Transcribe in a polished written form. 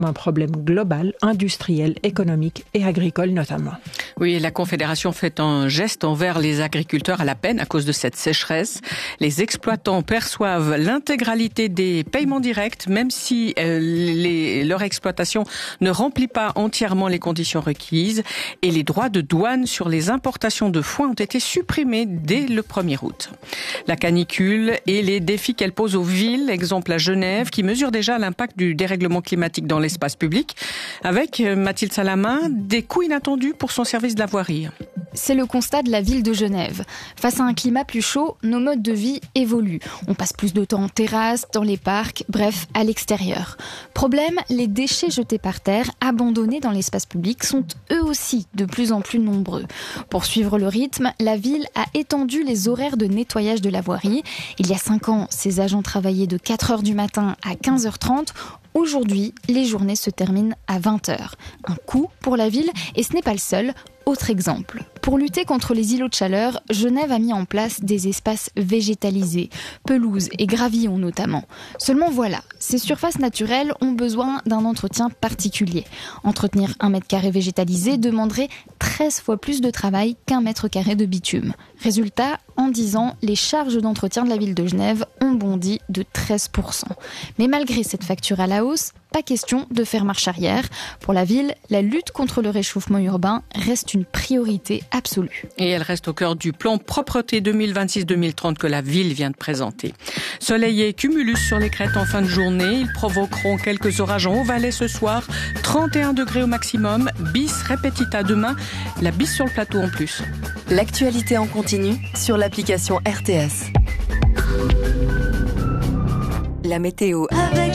un problème global, industriel, économique et agricole notamment. Oui, la Confédération fait un geste envers les agriculteurs à la peine à cause de cette sécheresse. Les exploitants perçoivent l'intégralité des paiements directs, même si leur exploitation ne remplit pas entièrement les conditions requises. Et les droits de douane sur les importations de foin ont été supprimés dès le 1er août. La canicule et les défis qu'elle pose aux villes, exemple à Genève, qui mesure déjà l'impact du dérèglement climatique dans l'espace public, avec Mathilde Salamin, des coûts inattendus pour son service de la voirie. C'est le constat de la ville de Genève. Face à un climat plus chaud, nos modes de vie évoluent. On passe plus de temps en terrasse, dans les parcs, bref, à l'extérieur. Problème, les déchets jetés par terre, abandonnés dans l'espace public, sont eux aussi de plus en plus nombreux. Pour suivre le rythme, la ville a étendu les horaires de nettoyage de la voirie. Il y a 5 ans, ses agents travaillaient de 4h du matin à 15h30. Aujourd'hui, les journées se terminent à 20h. Un coût pour la ville, et ce n'est pas le seul. Autre exemple, pour lutter contre les îlots de chaleur, Genève a mis en place des espaces végétalisés, pelouses et gravillons notamment. Seulement voilà, ces surfaces naturelles ont besoin d'un entretien particulier. Entretenir un mètre carré végétalisé demanderait 13 fois plus de travail qu'un mètre carré de bitume. Résultat, en 10 ans, les charges d'entretien de la ville de Genève ont bondi de 13%. Mais malgré cette facture à la hausse, pas question de faire marche arrière. Pour la ville, la lutte contre le réchauffement urbain reste une priorité absolue. Et elle reste au cœur du plan propreté 2026-2030 que la ville vient de présenter. Soleil et cumulus sur les crêtes en fin de journée. Ils provoqueront quelques orages en Haut-Valais ce soir. 31 degrés au maximum. Bis repetita demain. La bis sur le plateau en plus. L'actualité en continu sur l'application RTS. La météo.